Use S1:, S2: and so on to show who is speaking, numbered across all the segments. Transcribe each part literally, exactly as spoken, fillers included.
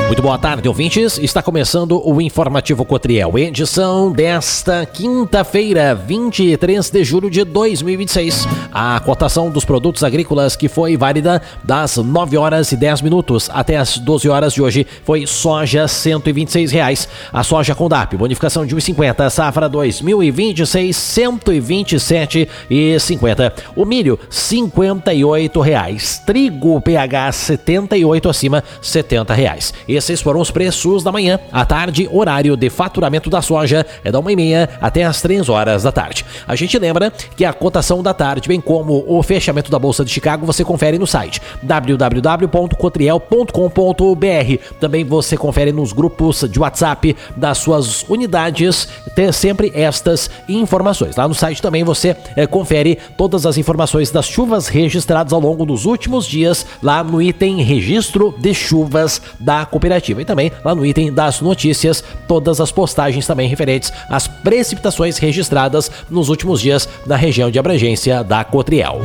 S1: Muito boa tarde, ouvintes. Está começando o Informativo Cotriel, edição desta quinta-feira, vinte e três de julho de dois mil e vinte e seis. A cotação dos produtos agrícolas que foi válida das nove horas e dez minutos até as doze horas de hoje foi soja cento e vinte e seis reais. A soja com D A P, bonificação de um e cinquenta, safra dois mil e vinte e seis, cento e vinte e sete e cinquenta. O milho cinquenta e oito reais. Trigo P H setenta e oito acima, setenta reais. Esses foram os preços da manhã. À tarde, horário de faturamento da soja é da uma e meia até as três horas da tarde. A gente lembra que a cotação da tarde, bem como o fechamento da Bolsa de Chicago, você confere no site w w w ponto cotriel ponto com ponto b r. Também você confere nos grupos de WhatsApp das suas unidades, tem sempre estas informações. Lá no site também você é, confere todas as informações das chuvas registradas ao longo dos últimos dias, lá no item Registro de Chuvas da Cooperativa. E também lá no item das notícias, todas as postagens também referentes às precipitações registradas nos últimos dias na região de abrangência da Cotriel.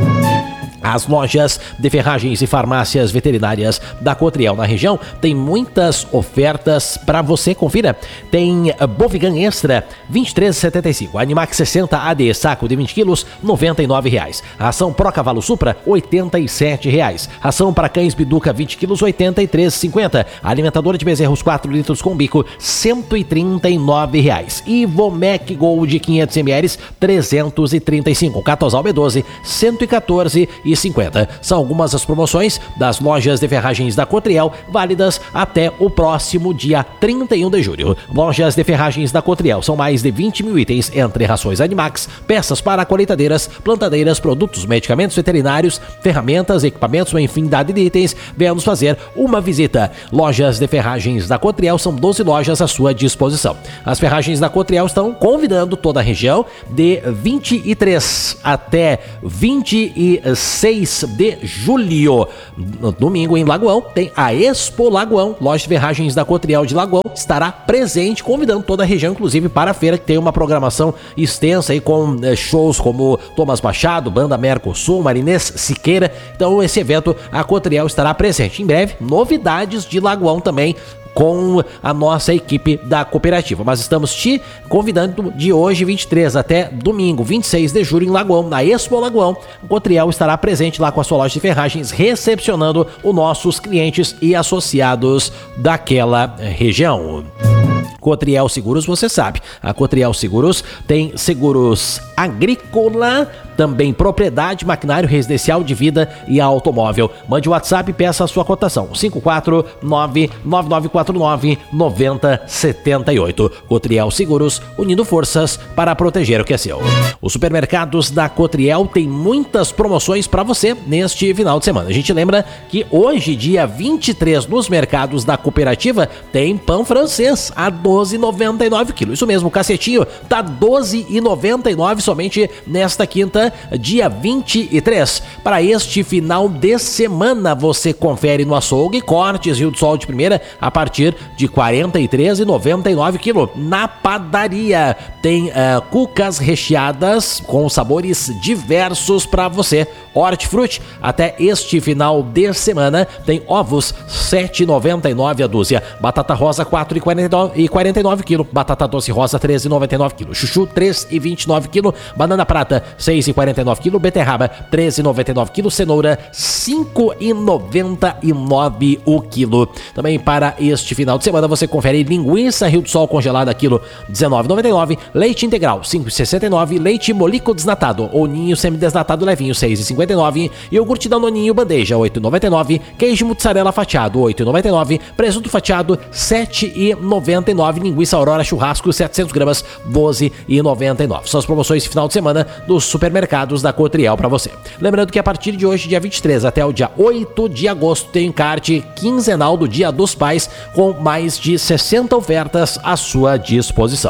S1: As lojas de ferragens e farmácias veterinárias da Cotriel na região tem muitas ofertas para você. Confira. Tem Bovigan Extra vinte e três reais e setenta e cinco. Animax sessenta A D saco de vinte quilos noventa e nove reais. Ração Pro Cavalo Supra oitenta e sete reais. Ração para cães Biduca vinte quilos oitenta e três reais e cinquenta. Alimentadora de bezerros quatro litros com bico cento e trinta e nove reais. Ivomec Gold quinhentos mililitros trezentos e trinta e cinco. Catosal B doze cento e quatorze reais e cinquenta. São algumas das promoções das lojas de ferragens da Cotriel, válidas até o próximo dia trinta e um de julho. Lojas de ferragens da Cotriel são mais de vinte mil itens, entre rações Animax, peças para colheitadeiras, plantadeiras, produtos, medicamentos veterinários, ferramentas, equipamentos, uma infinidade de itens. Venha nos fazer uma visita. Lojas de ferragens da Cotriel são doze lojas à sua disposição. As ferragens da Cotriel estão convidando toda a região de vinte e três até vinte e seis de julho. No domingo em Lagoão tem a Expo Lagoão. Loja de ferragens da Cotriel de Lagoão estará presente, convidando toda a região, inclusive para a feira, que tem uma programação extensa aí com eh, shows como Thomas Machado, Banda Mercosul, Marinês Siqueira. Então esse evento a Cotriel estará presente. Em breve, novidades de Lagoão também com a nossa equipe da cooperativa. Mas estamos te convidando de hoje, vinte e três, até domingo, vinte e seis de julho, em Lagoão, na Expo Lagoão. O Cotriel estará presente lá com a sua loja de ferragens, recepcionando os nossos clientes e associados daquela região. Cotriel Seguros, você sabe, a Cotriel Seguros tem seguros agrícola, também propriedade, maquinário residencial, de vida e automóvel. Mande o WhatsApp e peça a sua cotação, cinco quatro nove nove nove quatro nove nove zero sete oito. Cotriel Seguros, unindo forças para proteger o que é seu. Os supermercados da Cotriel têm muitas promoções para você neste final de semana. A gente lembra que hoje, dia vinte e três, nos mercados da cooperativa, tem pão francês a doze reais e noventa e nove quilos. Isso mesmo, o cacetinho tá doze reais e noventa e nove somente nesta quinta, dia vinte e três. Para este final de semana, você confere no açougue cortes Rio do Sol de primeira a partir de quarenta e três reais e noventa e nove quilos. Na padaria tem uh, cucas recheadas com sabores diversos para você. Hortifruti, até este final de semana, tem ovos sete reais e noventa e nove a dúzia. Batata rosa quatro reais e quarenta e nove quilos. Batata doce rosa três reais e noventa e nove quilos. Chuchu três reais e vinte e nove quilos. Banana prata seis reais e quarenta e nove quilos. Beterraba três reais e noventa e nove quilos. Cenoura cinco reais e noventa e nove o quilo. Também para este final de semana você confere linguiça Rio do Sol congelada quilo dezenove reais e noventa e nove. Leite integral cinco reais e sessenta e nove. Leite molico desnatado ou ninho semidesnatado levinho seis reais e cinquenta e nove. Iogurte Danoninho bandeja oito reais e noventa e nove. Queijo mussarela fatiado oito reais e noventa e nove. Presunto fatiado sete reais e noventa e nove. Linguiça Aurora churrasco setecentos gramas doze reais e noventa e nove. São as promoções de final de semana dos supermercados da Cotriel para você. Lembrando que a partir de hoje, dia vinte e três até o dia oito de agosto, tem encarte quinzenal do Dia dos Pais com mais de sessenta ofertas à sua disposição.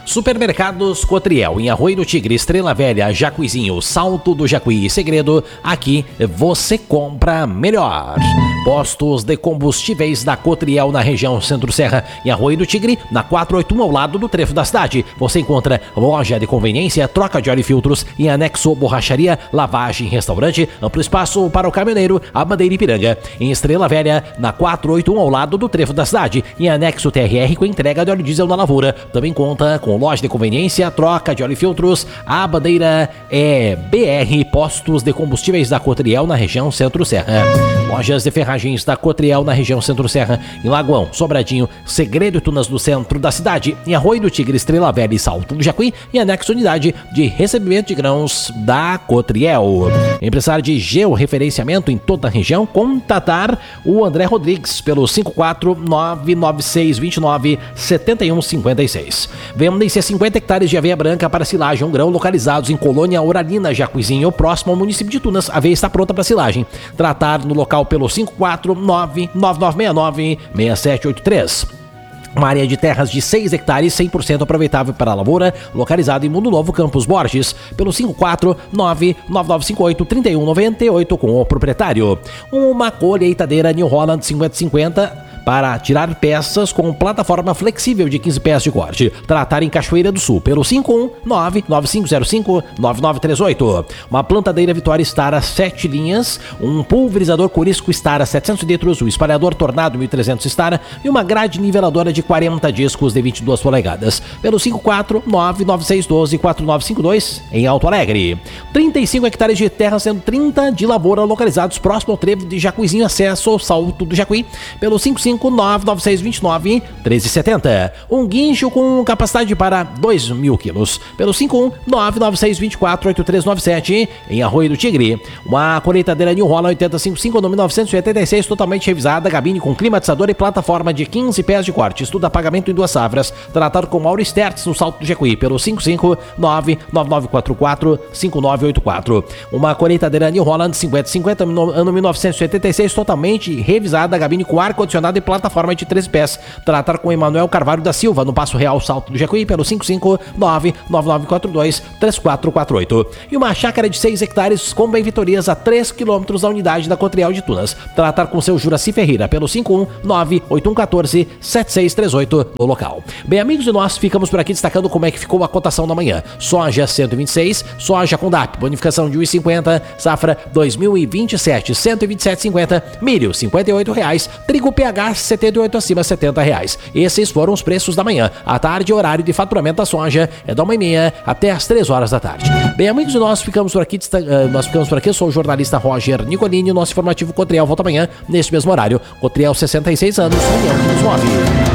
S1: Supermercados Cotriel, em Arroio do Tigre, Estrela Velha, Jacuizinho, Salto do Jacuí e Segredo, aqui você compra melhor. Postos de combustíveis da Cotriel na região Centro-Serra, em Arroio do Tigre, na quatrocentos e oitenta e um ao lado do trevo da cidade. Você encontra loja de conveniência, troca de óleo e filtros e anexo borracharia, lavagem, restaurante, amplo espaço para o caminhoneiro, a bandeira Ipiranga. Em Estrela Velha, na quatrocentos e oitenta e um ao lado do trevo da cidade, em anexo T R R com entrega de óleo diesel na lavoura. Também conta com loja de conveniência, troca de óleo e filtros, a bandeira é B R, postos de combustíveis da Cotriel na região Centro-Serra. Lojas de ferragens da Cotriel na região Centro-Serra, em Lagoão, Sobradinho, Segredo e Tunas do centro da cidade, em Arroio do Tigre, Estrela Velha e Salto do Jacuí, e anexo unidade de recebimento de grãos da Cotriel. Empresário de georreferenciamento em toda a região, contatar o André Rodrigues pelo cinco quatro nove nove seis dois nove sete um cinco seis. Vendem-se cinquenta hectares de aveia branca para silagem, um grão, localizados em Colônia Oralina, Jacuizinho, próximo ao município de Tunas. A aveia está pronta para silagem. Tratar no local pelo cinco quatro nove nove nove seis nove seis sete oito três. Uma área de terras de seis hectares, cem por cento aproveitável para a lavoura, localizado em Mundo Novo, Campos Borges, pelo cinco quatro nove nove nove cinco oito três um nove oito com o proprietário. Uma colheitadeira New Holland cinquenta cinquenta para tirar peças com plataforma flexível de quinze pés de corte. Tratar em Cachoeira do Sul, pelo cinco um nove nove cinco zero cinco nove nove três oito. Uma plantadeira Vitória Stara sete linhas, um pulverizador Corisco Stara setecentos litros, um espalhador Tornado mil e trezentos Stara e uma grade niveladora de quarenta discos de vinte e duas polegadas, pelo cinco quatro nove nove seis um dois quatro nove cinco dois, em Alto Alegre. trinta e cinco hectares de terra, sendo trinta de lavoura, localizados próximo ao trevo de Jacuizinho, acesso ao Salto do Jacuí, pelo cinco cinco nove nove seis dois nove um três sete zero. Um guincho com capacidade para dois mil quilos, pelo cinco um nove nove seis dois quatro oito três nove sete, em Arroio do Tigre. Uma colheitadeira New Holland oitenta cinquenta e cinco, nome novecentos e oitenta e seis, totalmente revisada, gabine com climatizador e plataforma de quinze pés de corte. Estuda pagamento em duas safras. Tratado com Mauro Stertz, no Salto do Jacuí, pelo cinco cinco nove nove nove quatro quatro cinco nove oito quatro. Uma colheitadeira New Holland cinquenta cinquenta, ano mil novecentos e oitenta e seis, totalmente revisada, gabine com ar-condicionado e plataforma de três pés. Tratar com Emanuel Carvalho da Silva, no Passo Real, Salto do Jacuí, pelo cinco cinco nove nove nove quatro dois três quatro quatro oito. E uma chácara de seis hectares com benfeitorias a três quilômetros da unidade da Cotriel de Tunas. Tratar com seu Juraci Ferreira, pelo cinco um nove oito um um quatro sete seis três oito, no local. Bem, amigos de nós, ficamos por aqui destacando como é que ficou a cotação da manhã. Soja cento e vinte e seis, soja com D A P, bonificação de um real e cinquenta, safra dois mil e vinte e sete, cento e vinte e sete reais e cinquenta, milho cinquenta e oito reais, trigo P H setenta e oito acima, setenta reais. Esses foram os preços da manhã. À tarde, horário de faturamento da soja é da uma e meia até as três horas da tarde. Bem, amigos, nós ficamos por aqui, nós ficamos por aqui. Eu sou o jornalista Roger Nicolini. O nosso informativo Cotriel volta amanhã, neste mesmo horário. Cotriel, sessenta e seis anos, união que nos move.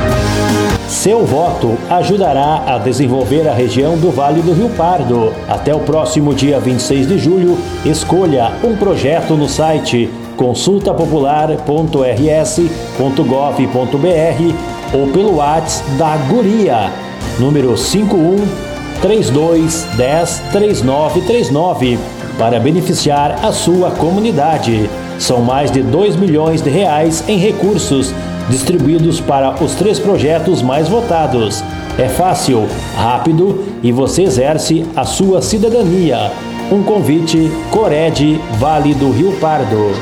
S2: Seu voto ajudará a desenvolver a região do Vale do Rio Pardo. Até o próximo dia vinte e seis de julho, escolha um projeto no site consulta popular ponto r s ponto gov ponto b r ou pelo WhatsApp da Guria, número cinco um três dois um zero três nove três nove, para beneficiar a sua comunidade. São mais de dois milhões de reais em recursos distribuídos para os três projetos mais votados. É fácil, rápido e você exerce a sua cidadania. Um convite, Cored, Vale do Rio Pardo.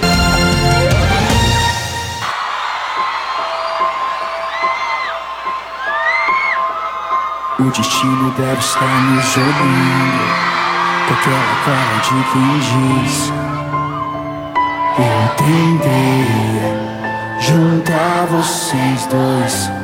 S3: O destino deve estar nos olhando com aquela cara de quem diz: eu tentei juntar vocês dois.